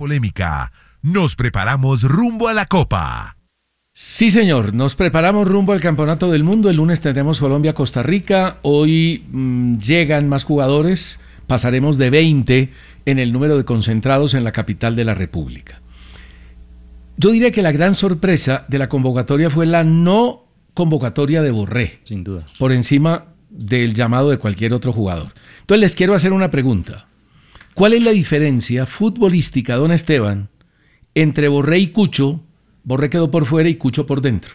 polémica. Nos preparamos rumbo a la Copa. Sí, señor, nos preparamos rumbo al Campeonato del Mundo. El lunes tendremos Colombia-Costa Rica. Hoy llegan más jugadores. Pasaremos de 20 en el número de concentrados en la capital de la República. Yo diría que la gran sorpresa de la convocatoria fue la no convocatoria de Borré. Sin duda. Por encima del llamado de cualquier otro jugador. Entonces les quiero hacer una pregunta. ¿Cuál es la diferencia futbolística, don Esteban, entre Borré y Cucho? Borré quedó por fuera y Cucho por dentro.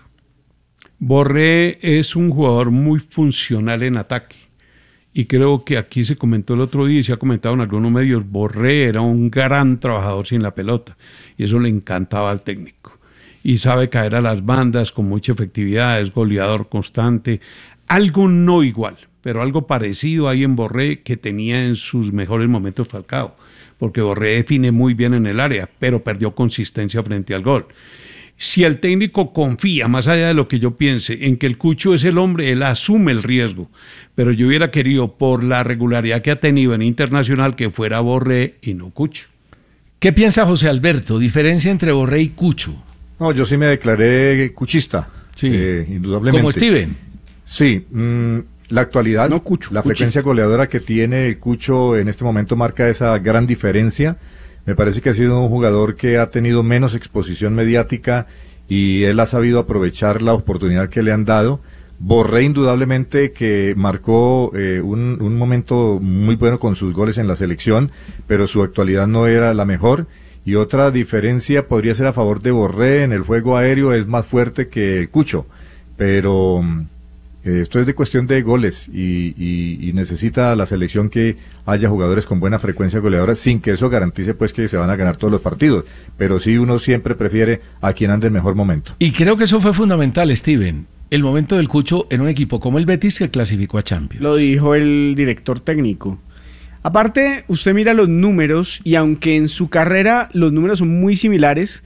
Borré es un jugador muy funcional en ataque. Y creo que aquí se comentó el otro día y se ha comentado en algunos medios, Borré era un gran trabajador sin la pelota. Y eso le encantaba al técnico. Y sabe caer a las bandas con mucha efectividad, es goleador constante. Algo no igual, pero algo parecido hay en Borré que tenía en sus mejores momentos Falcao. Porque Borré define muy bien en el área, pero perdió consistencia frente al gol. Si el técnico confía, más allá de lo que yo piense, en que el Cucho es el hombre, él asume el riesgo. Pero yo hubiera querido, por la regularidad que ha tenido en Internacional, que fuera Borré y no Cucho. ¿Qué piensa José Alberto? ¿Diferencia entre Borré y Cucho? No, yo sí me declaré cuchista. Sí. Indudablemente. Como Steven. Sí, la actualidad, no, Cucho, la frecuencia goleadora que tiene el Cucho en este momento marca esa gran diferencia. Me parece que ha sido un jugador que ha tenido menos exposición mediática y él ha sabido aprovechar la oportunidad que le han dado. Borré indudablemente que marcó un momento muy bueno con sus goles en la selección, pero su actualidad no era la mejor. Y otra diferencia podría ser a favor de Borré, en el juego aéreo es más fuerte que el Cucho, pero esto es de cuestión de goles y necesita la selección que haya jugadores con buena frecuencia goleadora, sin que eso garantice pues que se van a ganar todos los partidos, pero sí uno siempre prefiere a quien ande en mejor momento. Y creo que eso fue fundamental, Steven, el momento del Cucho en un equipo como el Betis que clasificó a Champions. Lo dijo el director técnico. Aparte, usted mira los números y aunque en su carrera los números son muy similares,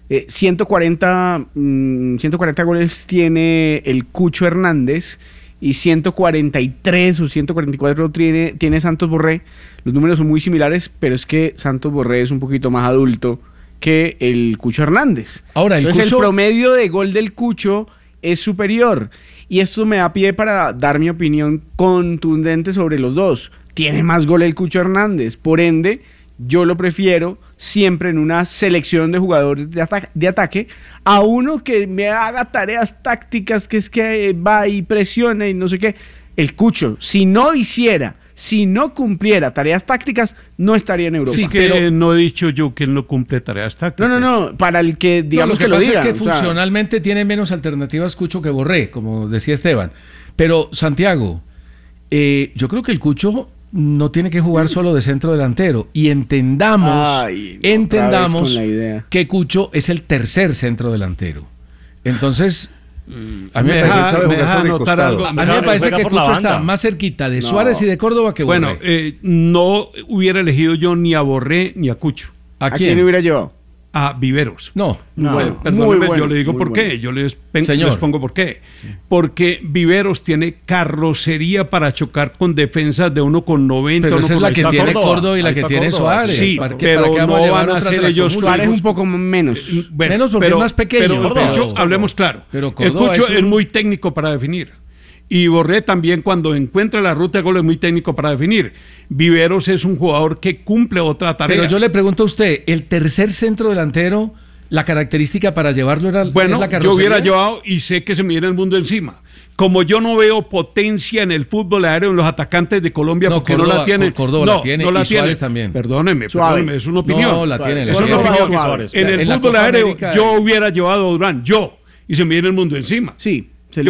140 goles tiene el Cucho Hernández y 143 o 144 tiene Santos Borré. Los números son muy similares, pero es que Santos Borré es un poquito más adulto que el Cucho Hernández. Ahora, Entonces el promedio de gol del Cucho es superior. Y esto me da pie para dar mi opinión contundente sobre los dos. Tiene más gol el Cucho Hernández, por ende yo lo prefiero siempre en una selección de jugadores de ataque a uno que me haga tareas tácticas, que es que va y presiona y no sé qué. El Cucho, si no cumpliera tareas tácticas, no estaría en Europa. Sí, pero no he dicho yo que él no cumple tareas tácticas. No, para el que digamos lo que lo diga. Es que funcionalmente tiene menos alternativas Cucho que Borré, como decía Esteban. Pero Santiago, yo creo que el Cucho no tiene que jugar solo de centro delantero y entendamos que Cucho es el tercer centro delantero. Entonces, a mí me parece que Cucho está más cerquita de Suárez y de Córdoba que Borré. Bueno, no hubiera elegido yo ni a Borré ni a Cucho. ¿A quién hubiera llevado? A Viveros. Bueno, perdóneme, yo le digo por qué. Yo les pongo por qué. Sí. Porque Viveros tiene carrocería para chocar con defensas de 1,90. Pero esa es la que tiene Córdoba y la que tiene Suárez. Sí, pero no van a ser ellos. Suárez un poco menos. Menos porque es más pequeño. Pero Cucho, hablemos claro. El Cucho es muy técnico para definir. Y Borré también, cuando encuentra la ruta de gol, es muy técnico para definir. Viveros es un jugador que cumple otra tarea. Pero yo le pregunto a usted, el tercer centro delantero, la característica para llevarlo era la carrocería. Yo hubiera llevado y sé que se me viene el mundo encima. Como yo no veo potencia en el fútbol aéreo en los atacantes de Colombia, porque Córdoba, no la tienen. Córdoba la tiene, y Suárez también. Perdóneme, es una opinión. No, la tiene. Es una opinión. En el fútbol aéreo yo hubiera llevado a Durán, y se me viene el mundo encima. Sí.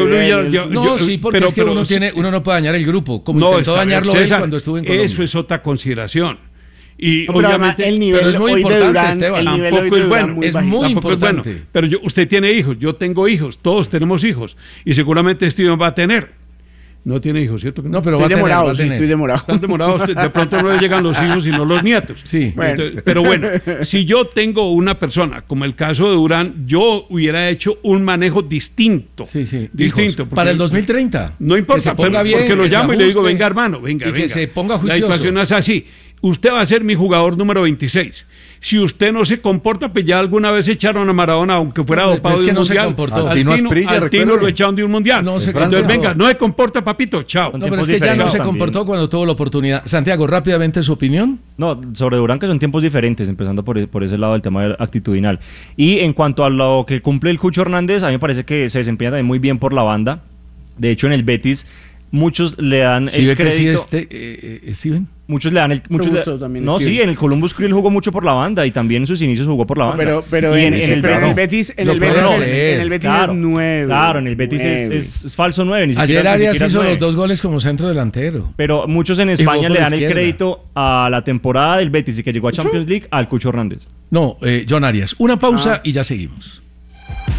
Porque es que uno no puede dañar el grupo, como intentó dañarlo él cuando estuvo en Colombia. Eso es otra consideración. Y obviamente el nivel pero es muy importante, Durán, Esteban. Tampoco es bueno. Es muy importante. Pero usted tiene hijos, yo tengo hijos, todos tenemos hijos. Y seguramente Steven va a tener. No tiene hijos, ¿cierto? No, pero estoy demorado. Están demorados, de pronto no le llegan los hijos sino los nietos. Sí. Entonces, pero bueno, si yo tengo una persona, como el caso de Durán, yo hubiera hecho un manejo distinto. Sí. Distinto. Para el 2030. No importa, porque lo llamo y le digo, venga hermano, venga. Que se ponga juicioso. La situación es así. usted va a ser mi jugador número 26. Si usted no se comporta, pues ya alguna vez echaron a Maradona, aunque fuera No, dopado es de que un no se mundial. comportó. Al Tino lo echaron de un mundial. No se Entonces, comportó. venga, no se comporta, papito, chao. No, pero es que ya no se comportó cuando tuvo la oportunidad. Santiago, rápidamente su opinión. No, sobre Durán, que son tiempos diferentes, empezando por ese lado del tema actitudinal. Y en cuanto a lo que cumple el Cucho Hernández, a mí me parece que se desempeña también muy bien por la banda. De hecho, en el Betis, muchos le dan el crédito. Steven. Muchos le dan el. No, sí, en el Columbus Crew él jugó mucho por la banda y también en sus inicios jugó por la banda. Pero en el Betis es 9. Claro, en el Betis es falso 9. Ayer Arias hizo los 2 goles como centro delantero. Pero muchos en España le dan el crédito a la temporada del Betis y que llegó a Champions League al Cucho Hernández. No, John Arias. Una pausa y ya seguimos.